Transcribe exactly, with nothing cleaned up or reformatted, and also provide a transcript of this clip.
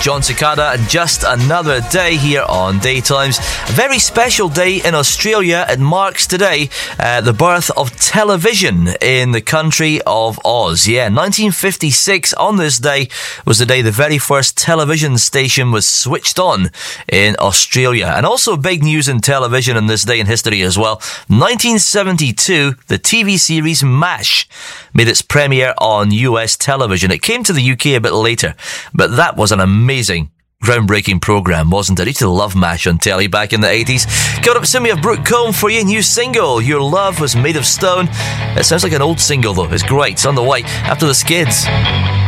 John Cicada, and just another day here on Daytimes. A very special day in Australia. It marks today uh, the birth of television in the country of Oz. Yeah, nineteen fifty-six, on this day, was the day the very first television station was switched on in Australia. And also big news in television on this day in history as well. nineteen seventy-two, the T V series MASH made its premiere on U S television. It came to the U K a bit later, but that was an amazing, groundbreaking programme, wasn't it? I used to love MASH on telly back in the eighties. Coming up soon, we have Brooke Combe for you. New single, Your Love Was Made of Stone. It sounds like an old single though. It's great. It's on the way after the Skids.